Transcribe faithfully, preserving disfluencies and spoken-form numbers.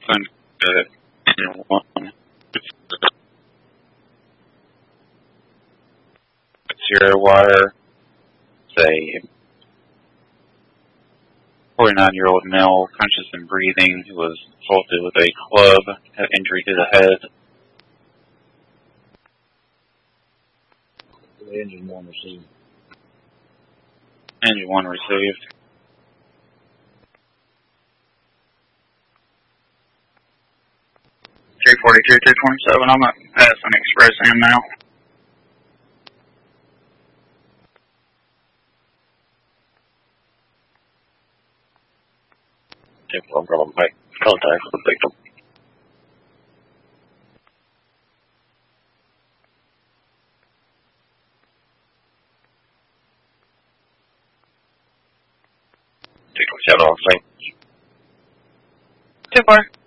going to one zero wire. It's a forty-nine-year-old male, conscious and breathing, who was assaulted with a club, had injury to the head. The engine one received. Engine one received. three forty-two, two twenty-seven, I'm at Madison Express M now. Check one problem, make contact with the victim. two twenty-seven on scene. two four.